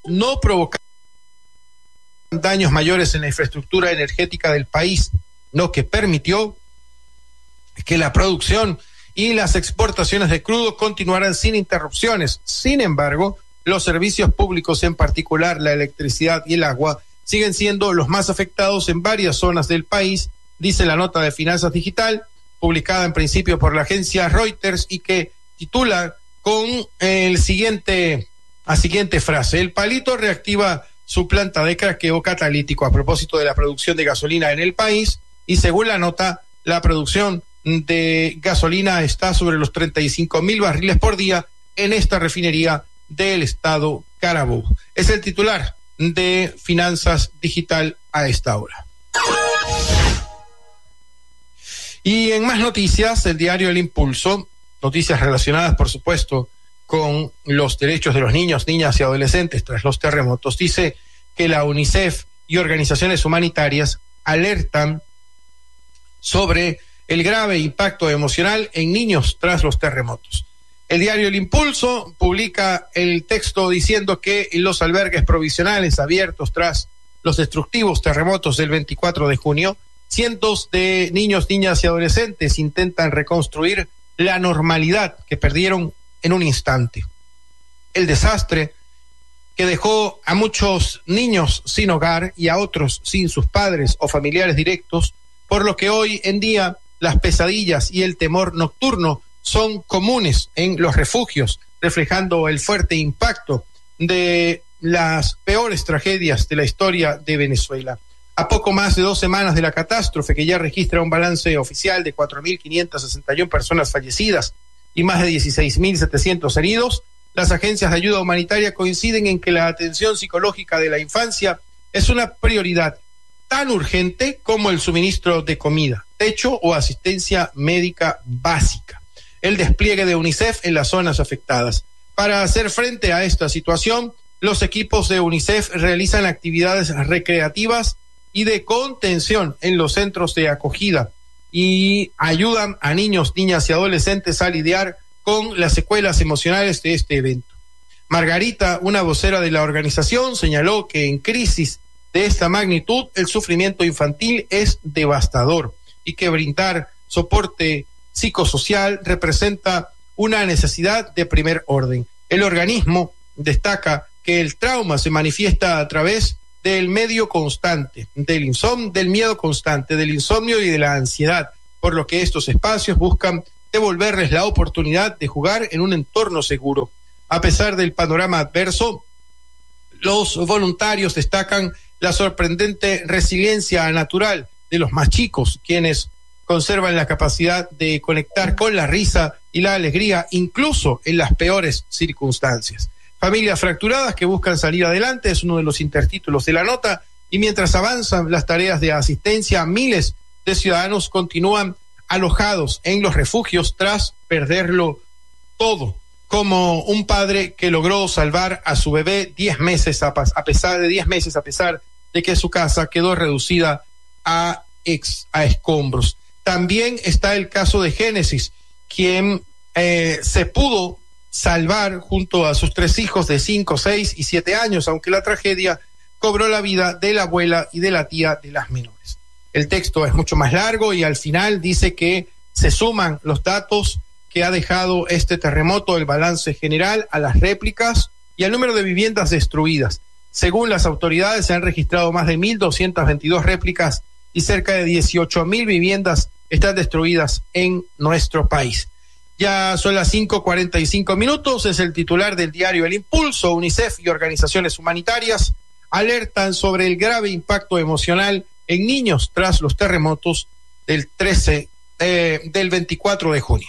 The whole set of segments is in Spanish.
no provocaron daños mayores en la infraestructura energética del país, lo que permitió que la producción y las exportaciones de crudo continuaran sin interrupciones. Sin embargo, los servicios públicos, en particular la electricidad y el agua, siguen siendo los más afectados en varias zonas del país, dice la nota de Finanzas Digital, publicada en principio por la agencia Reuters y que titula con la siguiente frase: el Palito reactiva su planta de craqueo catalítico a propósito de la producción de gasolina en el país, y según la nota, la producción de gasolina está sobre los 35,000 barriles por día en esta refinería del estado Carabobo. Es el titular de Finanzas Digital a esta hora. Y en más noticias, el diario El Impulso, noticias relacionadas, por supuesto, con los derechos de los niños, niñas y adolescentes tras los terremotos, dice que la UNICEF y organizaciones humanitarias alertan sobre el grave impacto emocional en niños tras los terremotos. El diario El Impulso publica el texto diciendo que en los albergues provisionales abiertos tras los destructivos terremotos del 24 de junio, cientos de niños, niñas y adolescentes intentan reconstruir la normalidad que perdieron en un instante. El desastre que dejó a muchos niños sin hogar y a otros sin sus padres o familiares directos, por lo que hoy en día las pesadillas y el temor nocturno son comunes en los refugios, reflejando el fuerte impacto de las peores tragedias de la historia de Venezuela. A poco más de 2 semanas de la catástrofe, que ya registra un balance oficial de 4.561 personas fallecidas y más de 16.700 heridos, las agencias de ayuda humanitaria coinciden en que la atención psicológica de la infancia es una prioridad tan urgente como el suministro de comida, techo o asistencia médica básica. El despliegue de UNICEF en las zonas afectadas. Para hacer frente a esta situación, los equipos de UNICEF realizan actividades recreativas y de contención en los centros de acogida y ayudan a niños, niñas y adolescentes a lidiar con las secuelas emocionales de este evento. Margarita, una vocera de la organización, señaló que en crisis de esta magnitud el sufrimiento infantil es devastador y que brindar soporte psicosocial representa una necesidad de primer orden. El organismo destaca que el trauma se manifiesta a través del medio constante, del miedo constante, del insomnio y de la ansiedad, por lo que estos espacios buscan devolverles la oportunidad de jugar en un entorno seguro. A pesar del panorama adverso, los voluntarios destacan la sorprendente resiliencia natural de los más chicos, quienes conservan la capacidad de conectar con la risa y la alegría, incluso en las peores circunstancias. Familias fracturadas que buscan salir adelante es uno de los intertítulos de la nota, y mientras avanzan las tareas de asistencia, miles de ciudadanos continúan alojados en los refugios tras perderlo todo, como un padre que logró salvar a su bebé 10 meses a pesar de que su casa quedó reducida a escombros. También está el caso de Génesis, quien se pudo salvar junto a sus 3 hijos de 5, 6 y 7 años, aunque la tragedia cobró la vida de la abuela y de la tía de las menores. El texto es mucho más largo y al final dice que se suman los datos que ha dejado este terremoto, el balance general, a las réplicas y al número de viviendas destruidas. Según las autoridades, se han registrado más de 1.222 réplicas y cerca de 18.000 viviendas están destruidas en nuestro país. Ya son las 5:45, es el titular del diario El Impulso. UNICEF y organizaciones humanitarias alertan sobre el grave impacto emocional en niños tras los terremotos del 24 de junio.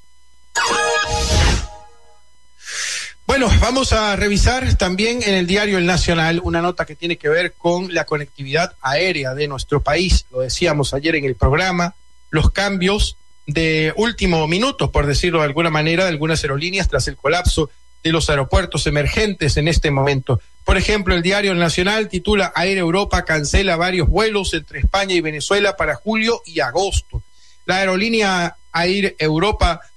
Bueno, vamos a revisar también en el diario El Nacional una nota que tiene que ver con la conectividad aérea de nuestro país. Lo decíamos ayer en el programa, los cambios de último minuto, por decirlo de alguna manera, de algunas aerolíneas tras el colapso de los aeropuertos emergentes en este momento. Por ejemplo, el diario El Nacional titula: Air Europa cancela varios vuelos entre España y Venezuela para julio y agosto. La aerolínea Air Europa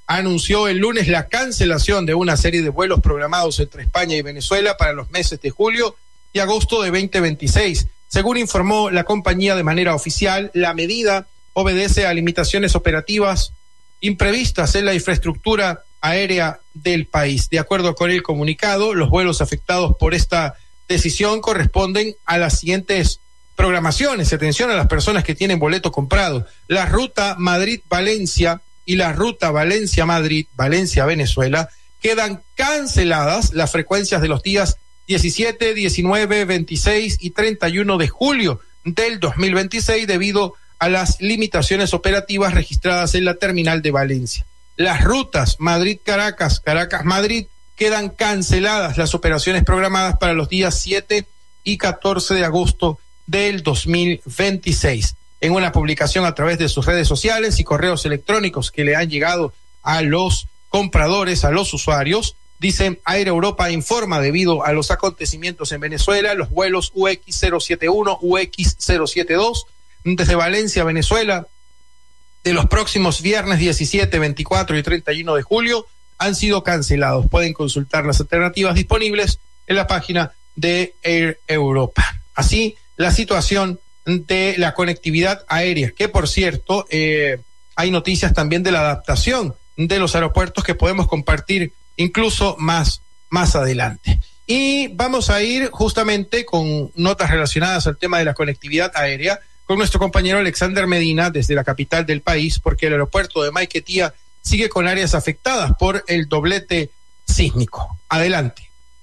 anunció el lunes la cancelación de una serie de vuelos programados entre España y Venezuela para los meses de julio y agosto de 2026. Según informó la compañía de manera oficial, la medida obedece a limitaciones operativas imprevistas en la infraestructura aérea del país. De acuerdo con el comunicado, los vuelos afectados por esta decisión corresponden a las siguientes programaciones. Atención a las personas que tienen boleto comprado: la ruta Madrid-Valencia y la ruta Valencia-Madrid, Valencia-Venezuela, quedan canceladas las frecuencias de los días 17, 19, 26 y 31 de julio del 2026 debido a las limitaciones operativas registradas en la terminal de Valencia. Las rutas Madrid-Caracas, Caracas-Madrid quedan canceladas las operaciones programadas para los días 7 y 14 de agosto del 2026. En una publicación a través de sus redes sociales y correos electrónicos que le han llegado a los compradores, a los usuarios, dice: Air Europa informa, debido a los acontecimientos en Venezuela, los vuelos UX071, UX072 desde Valencia, Venezuela, de los próximos viernes 17, 24 y 31 de julio han sido cancelados. Pueden consultar las alternativas disponibles en la página de Air Europa. Así, la situación de la conectividad aérea, que por cierto, hay noticias también de la adaptación de los aeropuertos que podemos compartir incluso más adelante. Y vamos a ir justamente con notas relacionadas al tema de la conectividad aérea con nuestro compañero Alexander Medina desde la capital del país, porque el aeropuerto de Maiquetía sigue con áreas afectadas por el doblete sísmico. Adelante.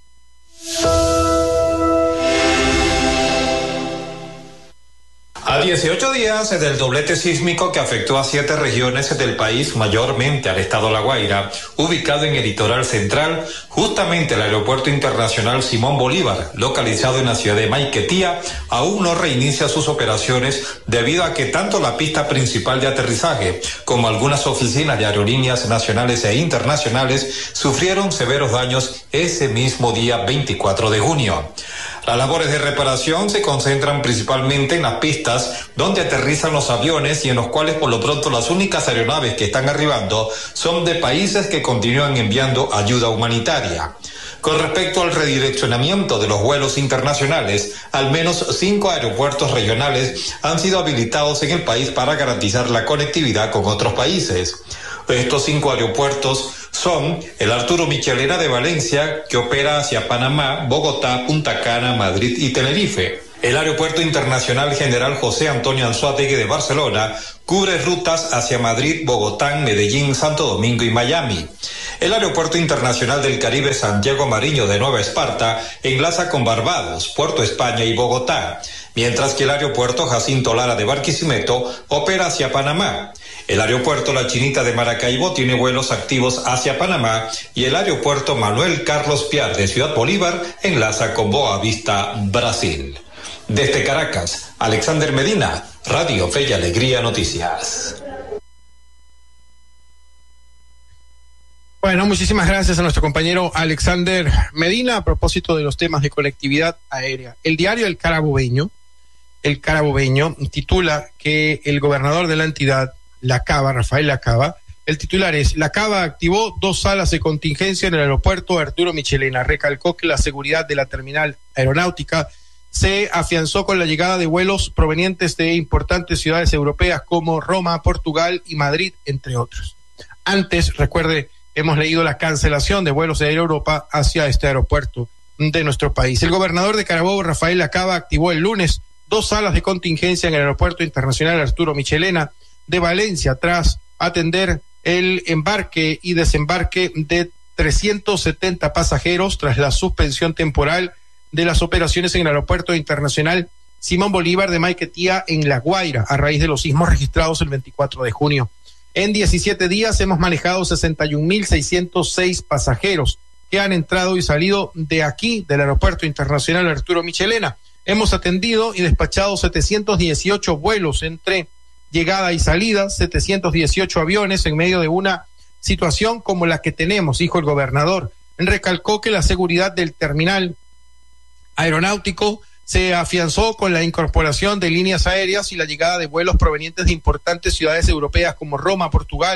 A 18 días del doblete sísmico que afectó a 7 regiones del país, mayormente al estado La Guaira, ubicado en el litoral central, justamente el Aeropuerto Internacional Simón Bolívar, localizado en la ciudad de Maiquetía, aún no reinicia sus operaciones debido a que tanto la pista principal de aterrizaje como algunas oficinas de aerolíneas nacionales e internacionales sufrieron severos daños ese mismo día 24 de junio. Las labores de reparación se concentran principalmente en las pistas donde aterrizan los aviones y en los cuales por lo pronto las únicas aeronaves que están arribando son de países que continúan enviando ayuda humanitaria. Con respecto al redireccionamiento de los vuelos internacionales, al menos 5 aeropuertos regionales han sido habilitados en el país para garantizar la conectividad con otros países. Estos 5 aeropuertos son el Arturo Michelena de Valencia, que opera hacia Panamá, Bogotá, Punta Cana, Madrid y Tenerife. El Aeropuerto Internacional General José Antonio Anzoátegui de Barcelona cubre rutas hacia Madrid, Bogotá, Medellín, Santo Domingo y Miami. El Aeropuerto Internacional del Caribe Santiago Mariño de Nueva Esparta enlaza con Barbados, Puerto España y Bogotá, mientras que el Aeropuerto Jacinto Lara de Barquisimeto opera hacia Panamá. El Aeropuerto La Chinita de Maracaibo tiene vuelos activos hacia Panamá y el Aeropuerto Manuel Carlos Piar de Ciudad Bolívar enlaza con Boa Vista, Brasil. Desde Caracas, Alexander Medina, Radio Fe y Alegría Noticias. Bueno, muchísimas gracias a nuestro compañero Alexander Medina a propósito de los temas de conectividad aérea. El diario El Carabobeño titula que el gobernador de la entidad, La Cava, Rafael La Cava, el titular es: La Cava activó 2 salas de contingencia en el aeropuerto Arturo Michelena. Recalcó que la seguridad de la terminal aeronáutica se afianzó con la llegada de vuelos provenientes de importantes ciudades europeas como Roma, Portugal y Madrid, entre otros. Antes, recuerde, hemos leído la cancelación de vuelos de Air Europa hacia este aeropuerto de nuestro país. El gobernador de Carabobo, Rafael La Cava, activó el lunes 2 salas de contingencia en el Aeropuerto Internacional Arturo Michelena de Valencia tras atender el embarque y desembarque de 370 pasajeros tras la suspensión temporal de las operaciones en el Aeropuerto Internacional Simón Bolívar de Maiquetía en La Guaira a raíz de los sismos registrados el 24 de junio. En 17 días hemos manejado 61.606 pasajeros que han entrado y salido de aquí, del Aeropuerto Internacional Arturo Michelena. Hemos atendido y despachado 718 vuelos entre llegada y salida, 718 aviones en medio de una situación como la que tenemos, dijo el gobernador. Recalcó que la seguridad del terminal aeronáutico se afianzó con la incorporación de líneas aéreas y la llegada de vuelos provenientes de importantes ciudades europeas como Roma, Portugal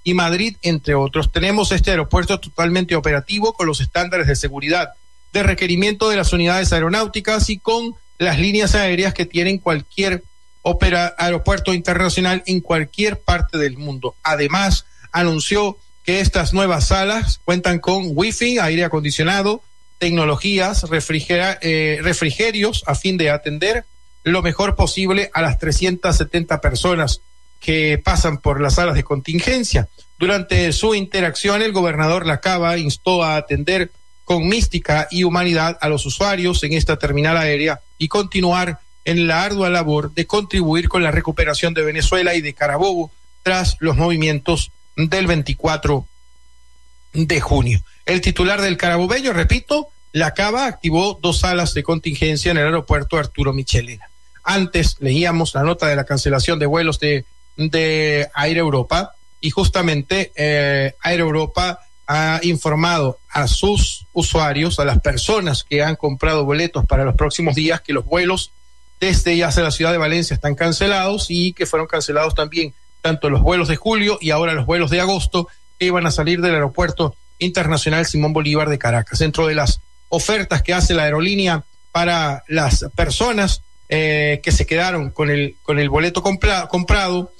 y Madrid, entre otros. Tenemos este aeropuerto totalmente operativo con los estándares de seguridad, de requerimiento de las unidades aeronáuticas y con las líneas aéreas que tienen cualquier aeropuerto internacional en cualquier parte del mundo. Además, anunció que estas nuevas salas cuentan con wifi, aire acondicionado, tecnologías, refrigerios a fin de atender lo mejor posible a las 370 personas que pasan por las salas de contingencia. Durante su interacción, el gobernador Lacaba instó a atender con mística y humanidad a los usuarios en esta terminal aérea y continuar en la ardua labor de contribuir con la recuperación de Venezuela y de Carabobo tras los movimientos del 24 de junio. El titular del carabobeño, repito, Lacaba activó 2 salas de contingencia en el aeropuerto Arturo Michelena. Antes leíamos la nota de la cancelación de vuelos de Air Europa y justamente Air Europa ha informado a sus usuarios, a las personas que han comprado boletos para los próximos días, que los vuelos desde y hacia la ciudad de Valencia están cancelados y que fueron cancelados también tanto los vuelos de julio y ahora los vuelos de agosto que iban a salir del aeropuerto internacional Simón Bolívar de Caracas. Dentro de las ofertas que hace la aerolínea para las personas que se quedaron con el boleto comprado,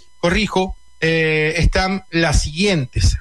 están las siguientes.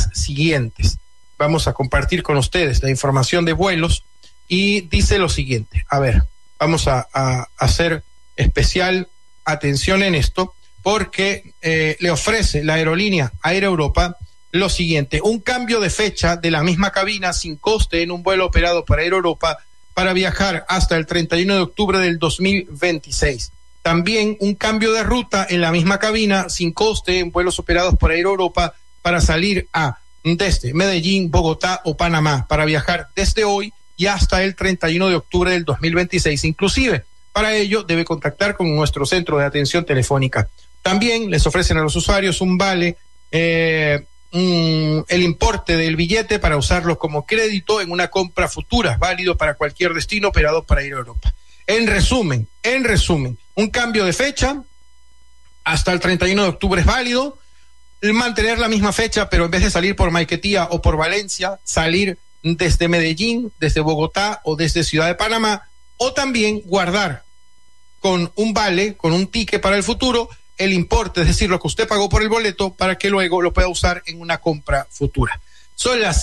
Vamos a compartir con ustedes la información de vuelos y dice lo siguiente. A ver, vamos a hacer especial atención en esto porque le ofrece la aerolínea Air Europa lo siguiente: un cambio de fecha de la misma cabina sin coste en un vuelo operado por Air Europa para viajar hasta el 31 de octubre del 2026. También un cambio de ruta en la misma cabina sin coste en vuelos operados por Air Europa para salir desde Medellín, Bogotá o Panamá para viajar desde hoy y hasta el 31 de octubre del 2026. Inclusive, para ello debe contactar con nuestro centro de atención telefónica. También les ofrecen a los usuarios un vale, el importe del billete para usarlo como crédito en una compra futura, válido para cualquier destino operado para Air Europa. En resumen, un cambio de fecha hasta el 31 de octubre es válido, mantener la misma fecha, pero en vez de salir por Maiquetía o por Valencia, salir desde Medellín, desde Bogotá o desde Ciudad de Panamá, o también guardar con un vale, con un ticket para el futuro, el importe, es decir, lo que usted pagó por el boleto, para que luego lo pueda usar en una compra futura. Son las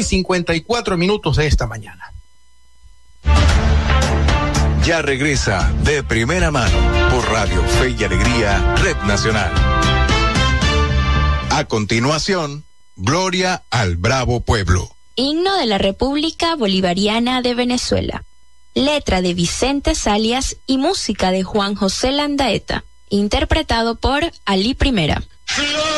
5:54 de esta mañana. Ya regresa De Primera Mano por Radio Fe y Alegría, Red Nacional. A continuación, Gloria al Bravo Pueblo. Himno de la República Bolivariana de Venezuela. Letra de Vicente Salias y música de Juan José Landaeta. Interpretado por Ali Primera.